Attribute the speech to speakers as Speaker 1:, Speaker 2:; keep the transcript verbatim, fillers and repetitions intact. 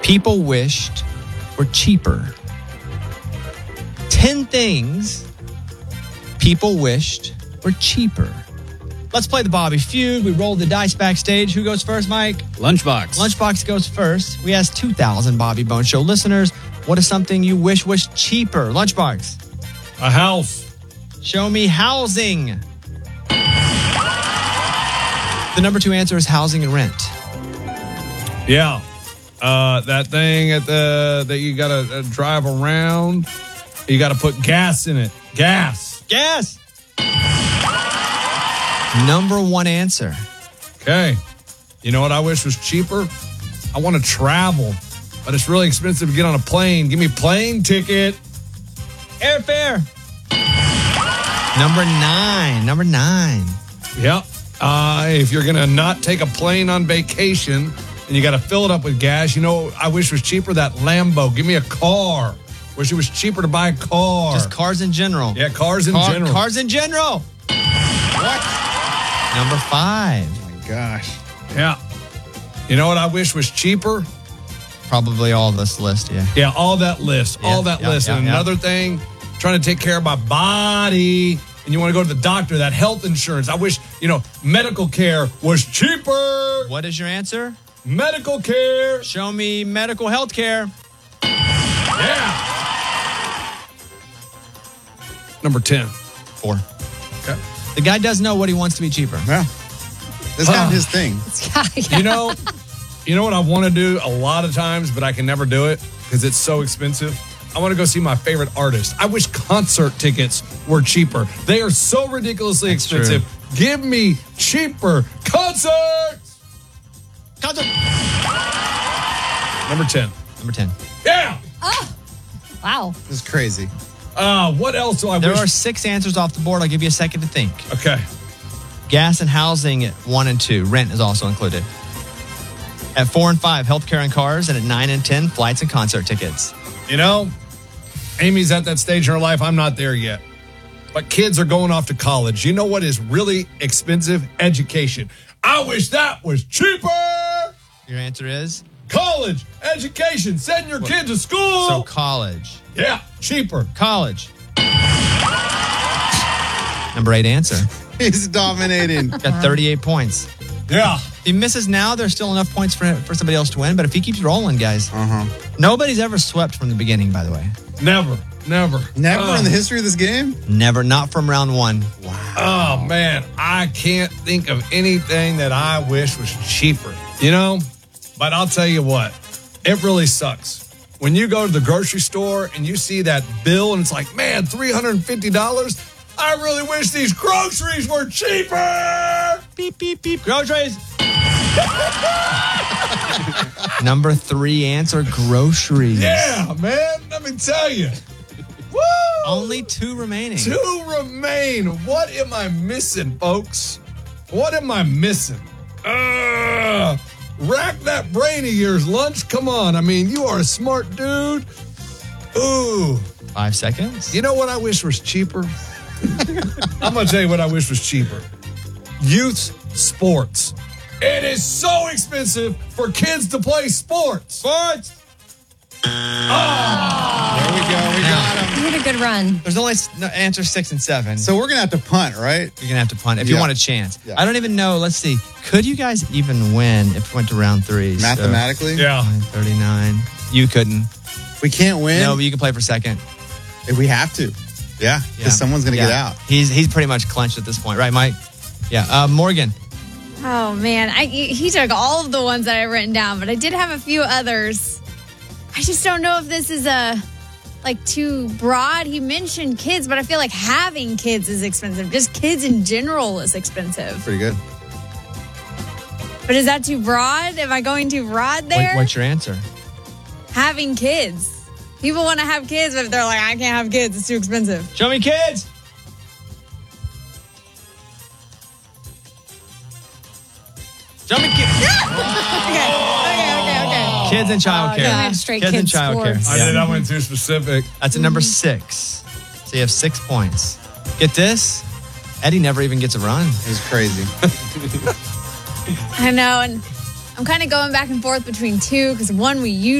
Speaker 1: people wished were cheaper. Ten things people wished were cheaper. Let's play the Bobby Feud. We rolled the dice backstage. Who goes first, Mike?
Speaker 2: Lunchbox.
Speaker 1: Lunchbox goes first. We asked two thousand Bobby Bone Show listeners, what is something you wish was cheaper? Lunchbox.
Speaker 3: A house.
Speaker 1: Show me housing. The number two answer is housing and rent.
Speaker 3: Yeah. Uh, that thing at the that you got to uh, drive around. You got to put gas in it. Gas.
Speaker 1: Gas. Number one answer.
Speaker 3: Okay. You know what I wish was cheaper? I want to travel, but it's really expensive to get on a plane. Give me a plane ticket.
Speaker 1: Airfare. Number nine. Number nine.
Speaker 3: Yep. Uh, if you're going to not take a plane on vacation and you got to fill it up with gas, you know, I wish was cheaper, that Lambo. Give me a car. Wish it was cheaper to buy a car.
Speaker 1: Just cars in general.
Speaker 3: Yeah, cars in
Speaker 1: Car-
Speaker 3: general.
Speaker 1: Cars in general. What? Number five.
Speaker 2: Oh my gosh.
Speaker 3: Yeah. You know what I wish was cheaper?
Speaker 1: Probably all this list, yeah.
Speaker 3: Yeah, all that list.
Speaker 1: Yeah,
Speaker 3: all that
Speaker 1: yeah,
Speaker 3: list.
Speaker 1: yeah,
Speaker 3: and
Speaker 1: yeah.
Speaker 3: another thing, trying to take care of my body, and you want to go to the doctor, that health insurance. I wish, you know, medical care was cheaper.
Speaker 1: What is your answer?
Speaker 3: Medical care.
Speaker 1: Show me medical health care.
Speaker 3: Yeah. Number ten.
Speaker 1: Four.
Speaker 3: Okay.
Speaker 1: The guy does know what he wants to be cheaper.
Speaker 2: Yeah. That's kind of his thing.
Speaker 3: You know, you know what I want to do a lot of times, but I can never do it because it's so expensive? I want to go see my favorite artist. I wish concert tickets were cheaper. They are so ridiculously
Speaker 1: That's
Speaker 3: expensive.
Speaker 1: true.
Speaker 3: Give me cheaper concerts.
Speaker 1: Concert.
Speaker 3: Number ten.
Speaker 1: Number ten.
Speaker 3: Yeah.
Speaker 4: Wow.
Speaker 2: This is crazy.
Speaker 3: Uh, what else do I
Speaker 1: There
Speaker 3: wish?
Speaker 1: are six answers off the board. I'll give you a second to think.
Speaker 3: Okay.
Speaker 1: Gas and housing at one and two. Rent is also included. At four and five, healthcare and cars. And at nine and ten, flights and concert tickets.
Speaker 3: You know, Amy's at that stage in her life. I'm not there yet. But kids are going off to college. You know what is really expensive? Education. I wish that was cheaper.
Speaker 1: Your answer is?
Speaker 3: College, education, send your kids to school.
Speaker 1: So college.
Speaker 3: Yeah, cheaper.
Speaker 1: College. Number eight answer.
Speaker 2: He's dominating.
Speaker 1: Got thirty-eight points.
Speaker 3: Yeah.
Speaker 1: If he misses now, there's still enough points for for somebody else to win. But if he keeps rolling, guys,
Speaker 2: Uh-huh.
Speaker 1: nobody's ever swept from the beginning, by the way.
Speaker 3: Never, never.
Speaker 2: Never
Speaker 3: Oh.
Speaker 2: in the history of this game?
Speaker 1: Never, not from round one.
Speaker 3: Oh, man. I can't think of anything that I wish was cheaper. You know? But I'll tell you what. It really sucks. When you go to the grocery store and you see that bill and it's like, man, three hundred fifty dollars. I really wish these groceries were cheaper.
Speaker 1: Beep, beep, beep. Groceries. Number three answer, groceries.
Speaker 3: Yeah, man. Let me tell you. Woo!
Speaker 1: Only two remaining.
Speaker 3: Two remain. What am I missing, folks? What am I missing? Uh, rack that brain of yours, Lunch. Come on. I mean, you are a smart dude. Ooh.
Speaker 1: Five seconds.
Speaker 3: You know what I wish was cheaper? I'm going to tell you what I wish was cheaper. Youth sports. It is so expensive for kids to play sports. Sports.
Speaker 2: There we go. We got him.
Speaker 4: You had a good run.
Speaker 1: There's only s- no, answer six and seven.
Speaker 2: So we're going to have to punt, right?
Speaker 1: You're going to have to punt if you
Speaker 2: Yeah.
Speaker 1: want a chance.
Speaker 2: Yeah.
Speaker 1: I don't even know. Let's see. Could you guys even win if we went to round three?
Speaker 2: Mathematically?
Speaker 3: Yeah.
Speaker 1: So, thirty-nine. You couldn't.
Speaker 2: We can't win?
Speaker 1: No, but you can play for second.
Speaker 2: If we have to. Yeah, because
Speaker 1: Yeah.
Speaker 2: someone's going to
Speaker 1: Yeah.
Speaker 2: get out.
Speaker 1: He's he's pretty much clenched at this point. Right, Mike? Yeah. Uh, Morgan.
Speaker 4: Oh, man. I, he took all of the ones that I've written down, but I did have a few others. I just don't know if this is a like too broad. He mentioned kids, but I feel like having kids is expensive. Just kids in general is expensive.
Speaker 2: Pretty good.
Speaker 4: But is that too broad? Am I going too broad there?
Speaker 1: What, what's your answer?
Speaker 4: Having kids. People want to have kids, but they're like, I can't have kids. It's too expensive.
Speaker 1: Show me kids. Show me kids.
Speaker 4: Okay, okay, okay, okay.
Speaker 1: Kids and childcare.
Speaker 4: Oh, yeah, I have straight
Speaker 1: kids, and
Speaker 4: kids
Speaker 1: childcare.
Speaker 4: sports.
Speaker 3: I did. I went too specific.
Speaker 1: That's a number six. So you have six points. Get this? Eddie never even gets a run.
Speaker 2: It was crazy.
Speaker 4: I know, and I'm kind of going back and forth between two because one we used